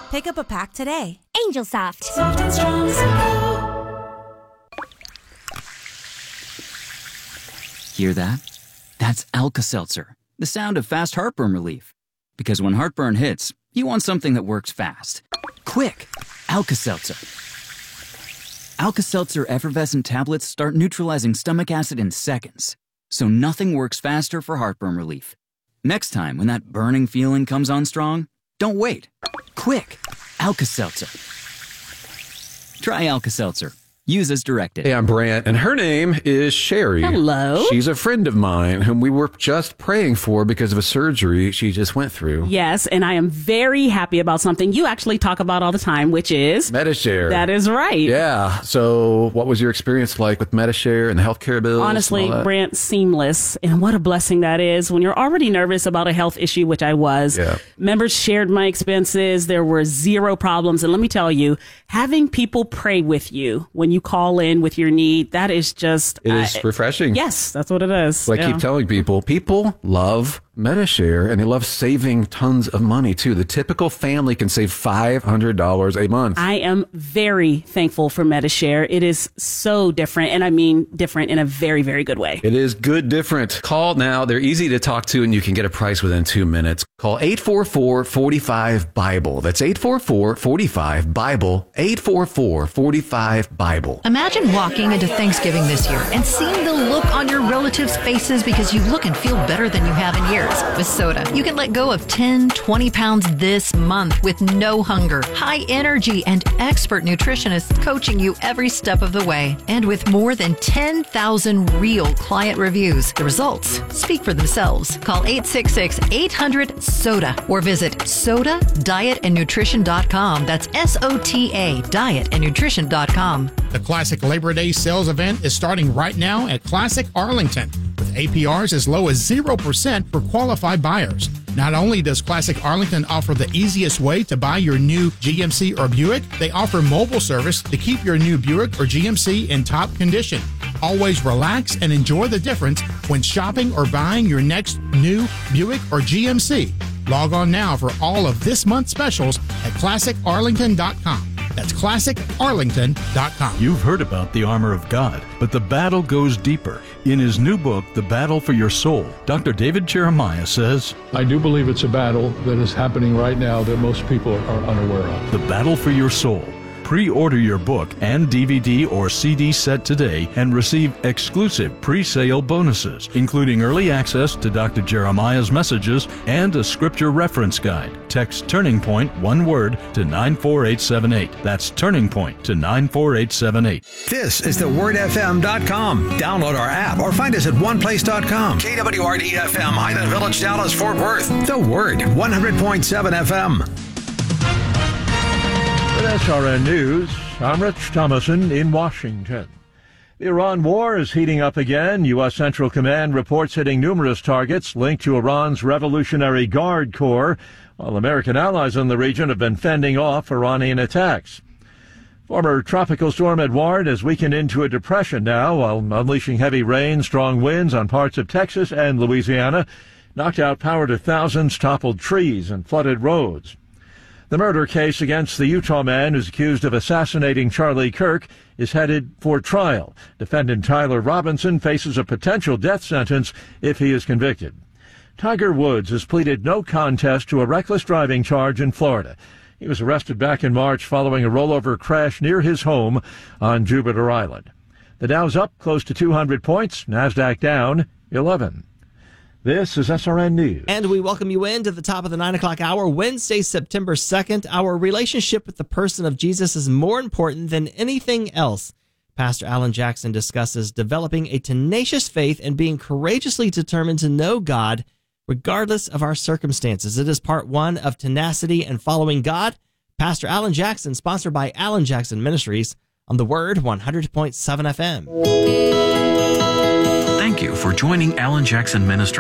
Pick up a pack today. Angel Soft. Soft and strong Simcoe. Hear that? That's Alka-Seltzer, the sound of fast heartburn relief. Because when heartburn hits, you want something that works fast. Quick! Alka-Seltzer. Alka-Seltzer effervescent tablets start neutralizing stomach acid in seconds. So nothing works faster for heartburn relief. Next time when that burning feeling comes on strong, don't wait. Quick! Alka-Seltzer. Try Alka-Seltzer. Use as directed. Hey, I'm Brant, and her name is Sherry. Hello. She's a friend of mine whom we were just praying for because of a surgery she just went through. Yes, and I am very happy about something you actually talk about all the time, which is... Medi-Share. That is right. Yeah. So what was your experience like with Medi-Share and the healthcare bills? Honestly, Brant, seamless. And what a blessing that is when you're already nervous about a health issue, which I was. Yeah. Members shared my expenses. There were zero problems. And let me tell you, having people pray with you when you call in with your need, that is just... It is refreshing. Yes, that's what it is. So I keep telling people love Medi-Share, and they love saving tons of money, too. The typical family can save $500 a month. I am very thankful for Medi-Share. It is so different, and I mean different in a very, very good way. It is good different. Call now. They're easy to talk to, and you can get a price within 2 minutes. Call 844-45-BIBLE. That's 844-45-BIBLE. 844-45-BIBLE. Imagine walking into Thanksgiving this year and seeing the look on your relatives' faces because you look and feel better than you have in years. With Soda, you can let go of 10, 20 pounds this month with no hunger, high energy, and expert nutritionists coaching you every step of the way. And with more than 10,000 real client reviews, the results speak for themselves. Call 866-800-SODA or visit SODAdietandnutrition.com. That's SOTA dietandnutrition.com. The Classic Labor Day sales event is starting right now at Classic Arlington with APRs as low as 0% for qualified buyers. Not only does Classic Arlington offer the easiest way to buy your new GMC or Buick, they offer mobile service to keep your new Buick or GMC in top condition. Always relax and enjoy the difference when shopping or buying your next new Buick or GMC. Log on now for all of this month's specials at ClassicArlington.com. That's ClassicArlington.com. You've heard about the armor of God, but the battle goes deeper. In his new book, The Battle for Your Soul, Dr. David Jeremiah says, I do believe it's a battle that is happening right now that most people are unaware of. The Battle for Your Soul. Pre-order your book and DVD or CD set today and receive exclusive pre-sale bonuses, including early access to Dr. Jeremiah's messages and a scripture reference guide. Text Turning Point, one word, to 94878. That's Turning Point to 94878. This is thewordfm.com. Download our app or find us at oneplace.com. KWRD-FM, Highland Village, Dallas, Fort Worth. The Word, 100.7 FM. With SRN News, I'm Rich Thomason in Washington. The Iran war is heating up again. U.S. Central Command reports hitting numerous targets linked to Iran's Revolutionary Guard Corps, while American allies in the region have been fending off Iranian attacks. Former Tropical Storm Edouard has weakened into a depression now, while unleashing heavy rain, strong winds on parts of Texas and Louisiana, knocked out power to thousands, toppled trees, and flooded roads. The murder case against the Utah man who's accused of assassinating Charlie Kirk is headed for trial. Defendant Tyler Robinson faces a potential death sentence if he is convicted. Tiger Woods has pleaded no contest to a reckless driving charge in Florida. He was arrested back in March following a rollover crash near his home on Jupiter Island. The Dow's up close to 200 points, NASDAQ down 11. This is SRN News. And we welcome you in to the top of the 9 o'clock hour, Wednesday, September 2nd. Our relationship with the person of Jesus is more important than anything else. Pastor Alan Jackson discusses developing a tenacious faith and being courageously determined to know God regardless of our circumstances. It is part one of Tenacity and Following God. Pastor Alan Jackson, sponsored by Alan Jackson Ministries on The Word 100.7 FM. Thank you for joining Alan Jackson Ministries.